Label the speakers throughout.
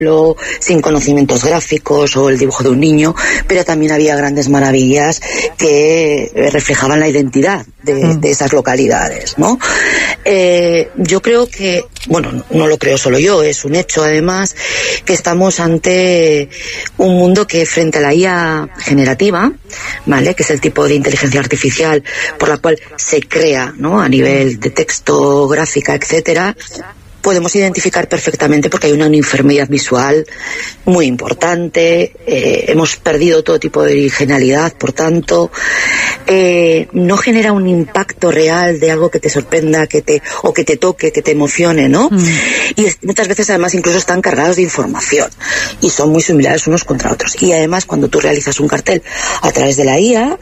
Speaker 1: sin conocimientos gráficos o el dibujo de un niño, pero también había grandes maravillas que reflejaban la identidad de esas localidades, ¿no? Yo creo que, bueno, no lo creo solo yo, es un hecho además, que estamos ante un mundo que frente a la IA generativa, ¿vale?, que es el tipo de inteligencia artificial por la cual se crea, ¿no?, a nivel de texto, gráfica, etcétera, podemos identificar perfectamente porque hay una uniformidad visual muy importante, hemos perdido todo tipo de originalidad, por tanto, no genera un impacto real de algo que te sorprenda, o que te toque, que te emocione, ¿no? Y muchas veces además incluso están cargados de información y son muy similares unos contra otros. Y además cuando tú realizas un cartel a través de la IA,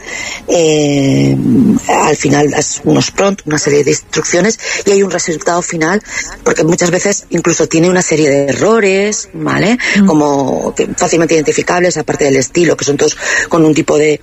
Speaker 1: al final das unos prompts, una serie de instrucciones y hay un resultado final, porque muchas veces incluso tiene una serie de errores, ¿vale? Como que fácilmente identificables, aparte del estilo, que son todos con un tipo de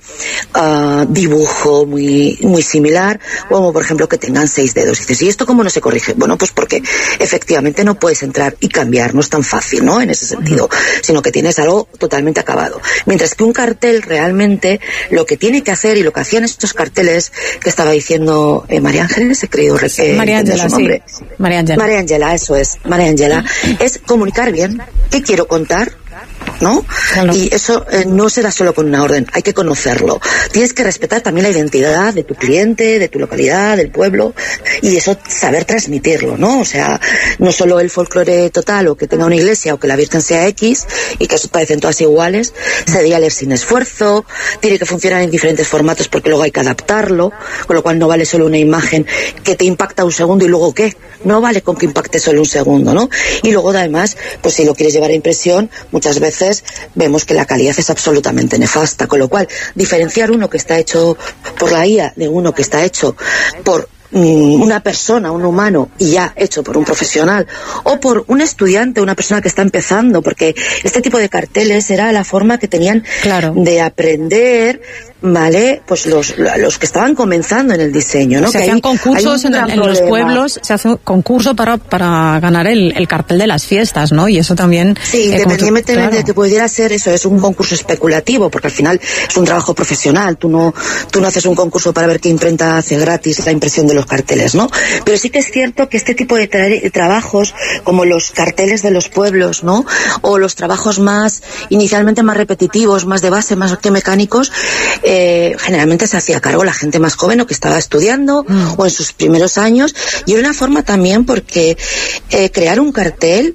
Speaker 1: dibujo muy, muy similar, como por ejemplo que tengan 6 dedos. Y dices, ¿y esto cómo no se corrige? Bueno, pues porque efectivamente no puedes entrar y cambiar, no es tan fácil, ¿no?, en ese sentido, sino que tienes algo totalmente acabado. Mientras que un cartel realmente lo que tiene que hacer, y lo que hacían estos carteles que estaba diciendo María Ángeles, he creído
Speaker 2: María Ángela, sí. María
Speaker 1: Ángela, eso es, María Ángela, es comunicar bien qué quiero contar, ¿no? Claro. Y eso no se da solo con una orden, hay que conocerlo. Tienes que respetar también la identidad de tu cliente, de tu localidad, del pueblo, y eso saber transmitirlo, ¿no? O sea, no solo el folclore total, o que tenga una iglesia, o que la Virgen sea X, y que parecen todas iguales, se debe leer sin esfuerzo, tiene que funcionar en diferentes formatos porque luego hay que adaptarlo, con lo cual no vale solo una imagen que te impacta un segundo y luego ¿qué? No vale con que impacte solo un segundo, ¿no? Y luego además, pues si lo quieres llevar a impresión, muchas veces vemos que la calidad es absolutamente nefasta, con lo cual diferenciar uno que está hecho por la IA de uno que está hecho por una persona, un humano, y ya hecho por un profesional, o por un estudiante, una persona que está empezando, porque este tipo de carteles era la forma que tenían de aprender, ¿vale? Pues los que estaban comenzando en el diseño, ¿no?
Speaker 2: Se hacían concursos en los pueblos, se hace un concurso para ganar el cartel de las fiestas, ¿no? Y eso también...
Speaker 1: Sí, independientemente de que pudiera ser eso, es un concurso especulativo, porque al final es un trabajo profesional, tú no haces un concurso para ver qué imprenta hace gratis la impresión de los carteles, ¿no? Pero sí que es cierto que este tipo de trabajos, como los carteles de los pueblos, ¿no? O los trabajos inicialmente más repetitivos, más de base, más que mecánicos, generalmente se hacía cargo la gente más joven o que estaba estudiando o en sus primeros años, y era una forma también porque crear un cartel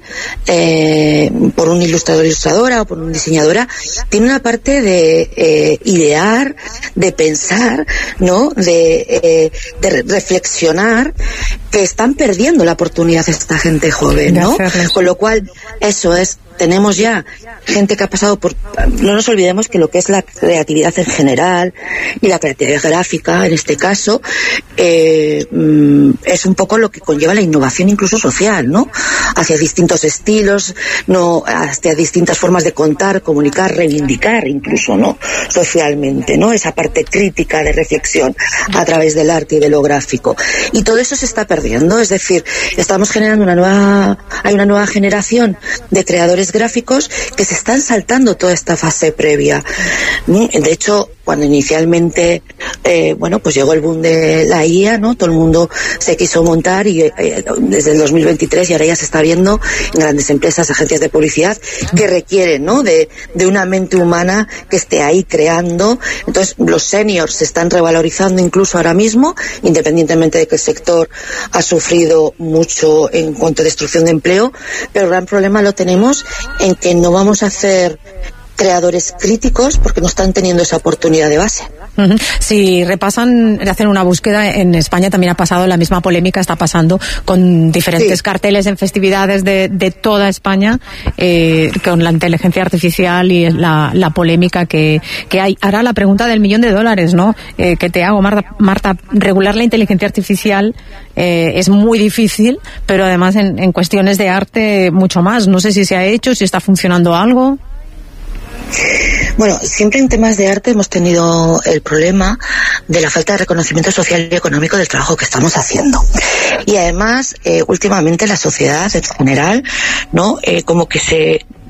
Speaker 1: por un ilustradora o por una diseñadora tiene una parte de idear, de pensar, ¿no? De reflexionar, que están perdiendo la oportunidad esta gente joven, ¿no? Con lo cual, eso es, tenemos ya gente que ha pasado por... No nos olvidemos que lo que es la creatividad en general y la creatividad gráfica, en este caso, es un poco lo que conlleva la innovación incluso social, ¿no? Hacia distintos estilos, hacia distintas formas de contar, comunicar, reivindicar incluso, ¿no? Socialmente, ¿no? Esa parte crítica de reflexión a través del arte y de lo gráfico. Y todo eso se está perdiendo, es decir, estamos generando hay una nueva generación de creadores gráficos que se están saltando toda esta fase previa. De hecho, cuando inicialmente pues llegó el boom de la IA, ¿no? Todo el mundo se quiso montar y desde el 2023 y ahora ya se está viendo en grandes empresas, agencias de publicidad que requieren, ¿no? de una mente humana que esté ahí creando. Entonces los seniors se están revalorizando incluso ahora mismo, independientemente de que el sector ha sufrido mucho en cuanto a destrucción de empleo, pero el gran problema lo tenemos en que no vamos a hacer creadores críticos porque no están teniendo esa oportunidad de base.
Speaker 2: Si hacen una búsqueda, en España también ha pasado la misma polémica, está pasando con diferentes carteles en festividades de toda España, con la inteligencia artificial y la polémica que hay. Ahora la pregunta del $1.000.000, ¿no? Que te hago, Marta, regular la inteligencia artificial es muy difícil, pero además en cuestiones de arte mucho más. No sé si se ha hecho, si está funcionando algo.
Speaker 1: Bueno, siempre en temas de arte hemos tenido el problema de la falta de reconocimiento social y económico del trabajo que estamos haciendo. Y además, últimamente la sociedad en general, ¿no? Como que